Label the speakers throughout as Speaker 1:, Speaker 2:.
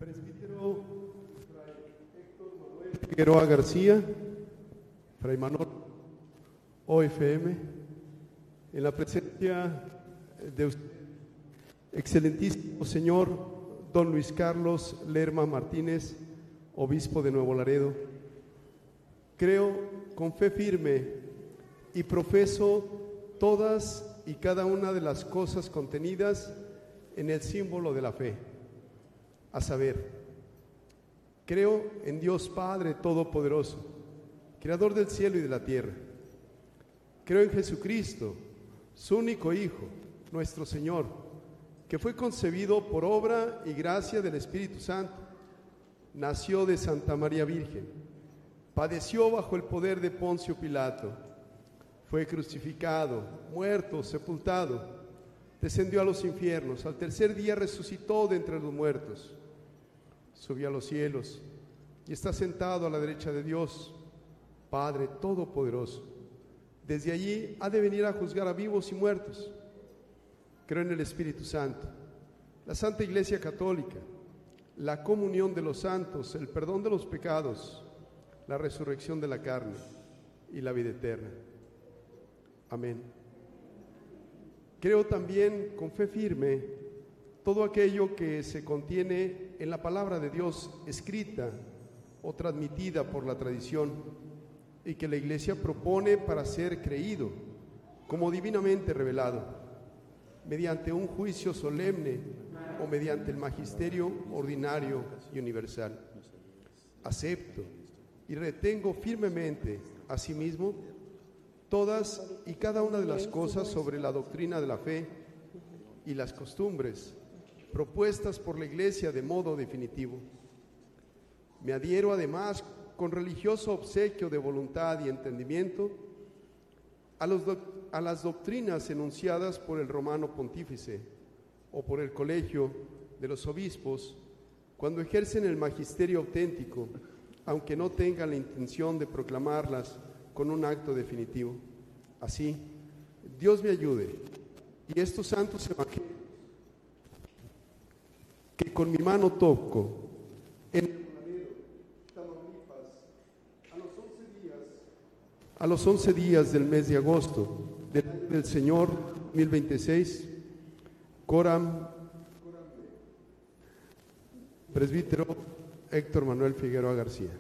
Speaker 1: Presbítero Fray Héctor Manuel Figueroa García, Fray Manuel OFM, en la presencia de usted, excelentísimo señor don Luis Carlos Lerma Martínez, obispo de Nuevo Laredo, creo con fe firme y profeso todas y cada una de las cosas contenidas en el símbolo de la fe, a saber, creo en Dios Padre Todopoderoso, Creador del cielo y de la tierra. Creo en Jesucristo, su único Hijo, nuestro Señor, que fue concebido por obra y gracia del Espíritu Santo, nació de Santa María Virgen, padeció bajo el poder de Poncio Pilato, fue crucificado, muerto, sepultado, descendió a los infiernos, al tercer día resucitó de entre los muertos, subió a los cielos y está sentado a la derecha de Dios, Padre Todopoderoso. Desde allí ha de venir a juzgar a vivos y muertos. Creo en el Espíritu Santo, la Santa Iglesia Católica, la comunión de los santos, el perdón de los pecados, la resurrección de la carne y la vida eterna. Amén. Creo también con fe firme todo aquello que se contiene en la palabra de Dios escrita o transmitida por la tradición y que la Iglesia propone para ser creído como divinamente revelado, mediante un juicio solemne o mediante el magisterio ordinario y universal. Acepto y retengo firmemente asimismo todas y cada una de las cosas sobre la doctrina de la fe y las costumbres propuestas por la Iglesia de modo definitivo. Me adhiero además con religioso obsequio de voluntad y entendimiento a las doctrinas enunciadas por el Romano Pontífice o por el Colegio de los Obispos cuando ejercen el magisterio auténtico, aunque no tengan la intención de proclamarlas con un acto definitivo. Así, Dios me ayude y estos santos evangelios que con mi mano toco en Tamaulipas a los 11 días del mes de agosto del Señor 2026, Coram, presbítero Héctor Manuel Figueroa García.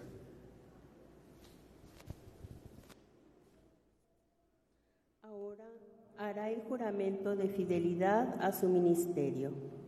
Speaker 2: Ahora hará el juramento de fidelidad a su ministerio.